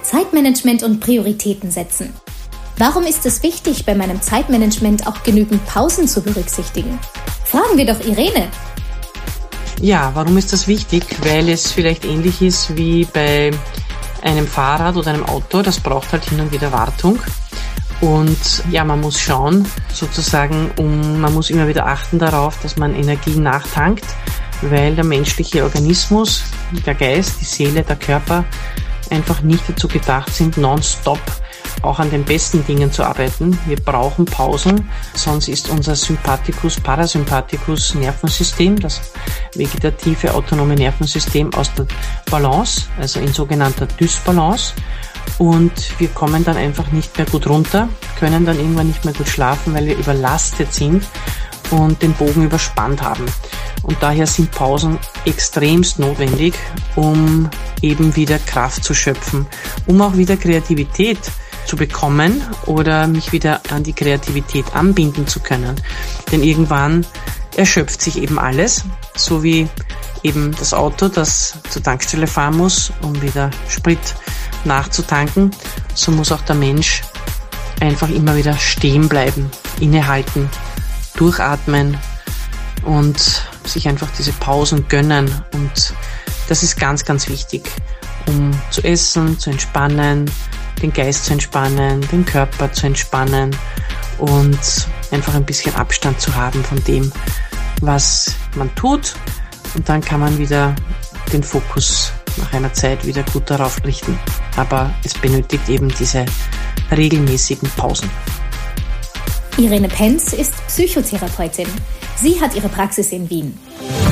Zeitmanagement und Prioritäten setzen. Warum ist es wichtig, bei meinem Zeitmanagement auch genügend Pausen zu berücksichtigen? Fragen wir doch Irene. Ja, warum ist das wichtig? Weil es vielleicht ähnlich ist wie bei einem Fahrrad oder einem Auto. Das braucht halt hin und wieder Wartung. Und ja, man muss schauen, sozusagen, man muss immer wieder achten darauf, dass man Energie nachtankt, weil der menschliche Organismus, der Geist, die Seele, der Körper einfach nicht dazu gedacht sind, nonstop auch an den besten Dingen zu arbeiten. Wir brauchen Pausen, sonst ist unser Sympathikus-Parasympathikus-Nervensystem, das vegetative autonome Nervensystem, aus der Balance, also in sogenannter Dysbalance. Und wir kommen dann einfach nicht mehr gut runter, können dann irgendwann nicht mehr gut schlafen, weil wir überlastet sind und den Bogen überspannt haben. Und daher sind Pausen extremst notwendig, um eben wieder Kraft zu schöpfen, um auch wieder Kreativität zu bekommen oder mich wieder an die Kreativität anbinden zu können. Denn irgendwann erschöpft sich eben alles, so wie eben das Auto, das zur Tankstelle fahren muss, um wieder Sprit nachzutanken. So muss auch der Mensch einfach immer wieder stehen bleiben, innehalten, durchatmen und sich einfach diese Pausen gönnen. Und das ist ganz, ganz wichtig, um zu essen, zu entspannen, den Geist zu entspannen, den Körper zu entspannen und einfach ein bisschen Abstand zu haben von dem, was man tut. Und dann kann man wieder den Fokus nach einer Zeit wieder gut darauf richten. Aber es benötigt eben diese regelmäßigen Pausen. Irene Penz ist Psychotherapeutin. Sie hat ihre Praxis in Wien.